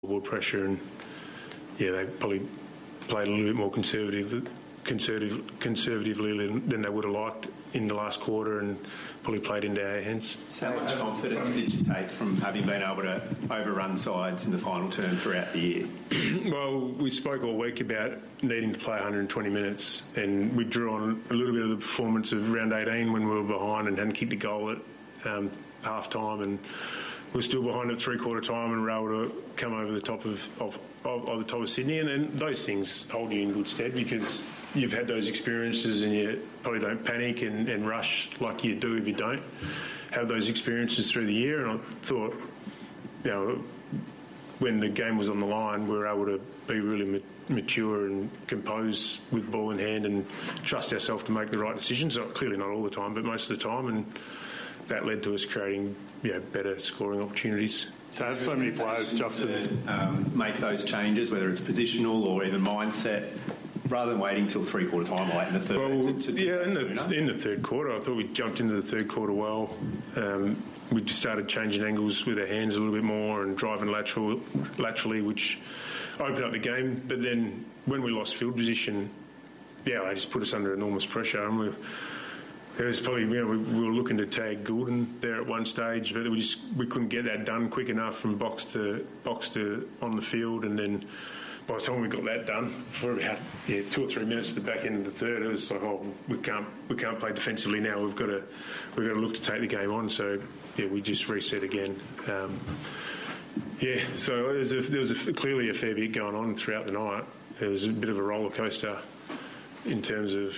scoreboard pressure, and they probably played a little bit more conservatively than they would have liked in the last quarter, and probably played into our hands. So how much confidence did you take from having been able to overrun sides in the final term throughout the year? Well, we spoke all week about needing to play 120 minutes, and we drew on a little bit of the performance of round 18 when we were behind and hadn't kicked a goal at half time, and we're still behind at three-quarter time, and we're able to come over the top of the top of Sydney, and those things hold you in good stead because you've had those experiences, and you probably don't panic and rush like you do if you don't have those experiences through the year. And I thought, when the game was on the line, we were able to be really mature and compose with ball in hand and trust ourselves to make the right decisions. Clearly not all the time, but most of the time, and that led to us creating better scoring opportunities. To have so many players, Justin, make those changes, whether it's positional or even mindset, rather than waiting till three-quarter time late in the third. In the third quarter, I thought we jumped into the third quarter well. We started changing angles with our hands a little bit more and driving laterally, which opened up the game. But then when we lost field position, they just put us under enormous pressure, and it was probably, we were looking to tag Goulden there at one stage, but we couldn't get that done quick enough from box to on the field. And then by the time we got that done, for about 2 or 3 minutes at the back end of the third, it was like, we can't play defensively now. We've got to look to take the game on. So we just reset again. So there was clearly a fair bit going on throughout the night. It was a bit of a roller coaster in terms of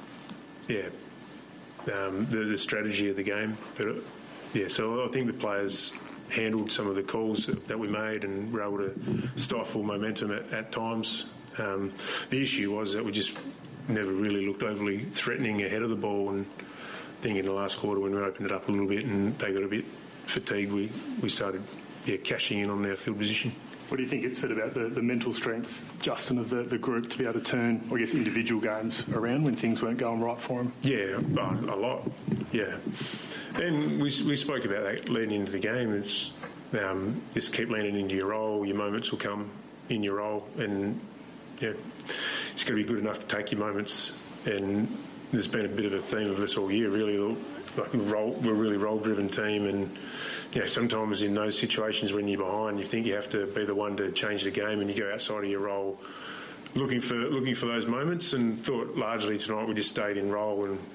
the strategy of the game, but so I think the players handled some of the calls that we made and were able to stifle momentum at times. The issue was that we just never really looked overly threatening ahead of the ball, and I think in the last quarter when we opened it up a little bit and they got a bit fatigued, we started cashing in on our field position. What do you think it said about the mental strength, Justin, of the group to be able to turn, I guess, individual games around when things weren't going right for them? Yeah, a lot. Yeah, and we spoke about that leading into the game. It's just keep leaning into your role. Your moments will come in your role, and it's got to be good enough to take your moments. And there's been a bit of a theme of us all year, really. Like we're a really role-driven team, and sometimes in those situations when you're behind, you think you have to be the one to change the game, and you go outside of your role, looking for those moments. And thought largely tonight we just stayed in role and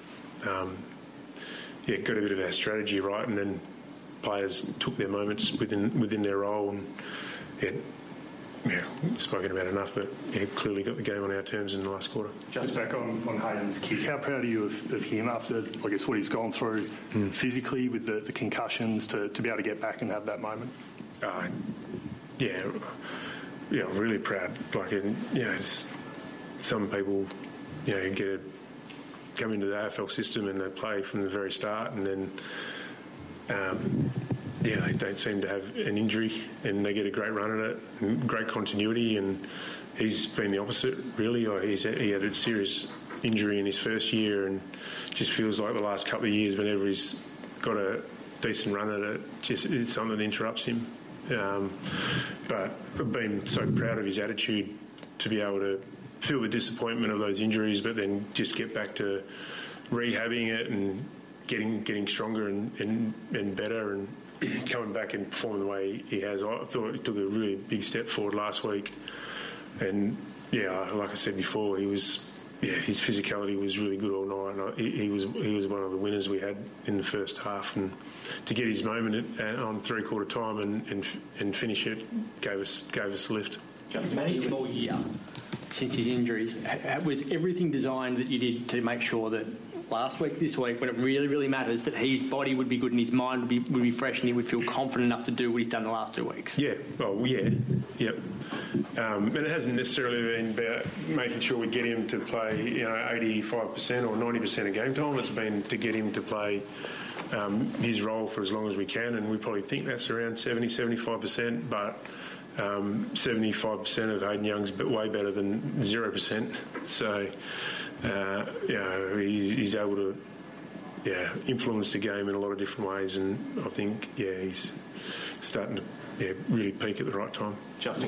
got a bit of our strategy right, and then players took their moments within their role, and spoken about enough, but clearly got the game on our terms in the last quarter. Just back on Hayden's kick, how proud are you of him after, I guess, what he's gone through physically with the concussions to be able to get back and have that moment? Really proud. Some people, come into the AFL system and they play from the very start, and then they don't seem to have an injury and they get a great run at it and great continuity, and he's been the opposite, really. He had a serious injury in his first year, and just feels like the last couple of years, whenever he's got a decent run at it, it's something that interrupts him. But I've been so proud of his attitude to be able to feel the disappointment of those injuries, but then just get back to rehabbing it and getting stronger and better, and coming back and performing the way he has. I thought he took a really big step forward last week, and like I said before, his physicality was really good all night, and he was one of the winners we had in the first half, and to get his moment on three-quarter time and finish it gave us a lift. Just managed him all year since his injuries. Was everything designed that you did to make sure that last week, this week, when it really, really matters, that his body would be good and his mind would be fresh and he would feel confident enough to do what he's done the last 2 weeks? Yep. And it hasn't necessarily been about making sure we get him to play 85% or 90% of game time. It's been to get him to play his role for as long as we can, and we probably think that's around 70-75%, but 75% of Hayden Young's way better than 0%. So he's able to influence the game in a lot of different ways, and I think he's starting to really peak at the right time. Justin